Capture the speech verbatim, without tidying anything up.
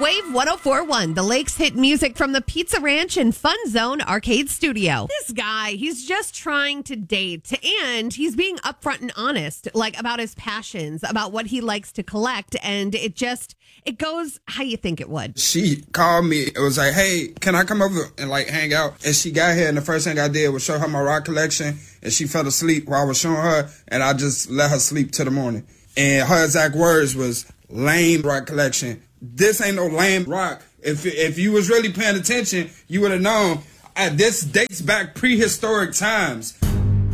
Wave one oh four point one, the Lakes hit music from the Pizza Ranch and Fun Zone Arcade Studio. This guy, he's just trying to date, and he's being upfront and honest, like about his passions, about what he likes to collect, and it just, it goes how you think it would. She called me. It was like, hey, can I come over and like hang out? And she got here, and the first thing I did was show her my rock collection, and she fell asleep while I was showing her, and I just let her sleep till the morning. And her exact words was, lame rock collection. This ain't no lame rock. If if you was really paying attention, you would have known. Uh, this dates back prehistoric times.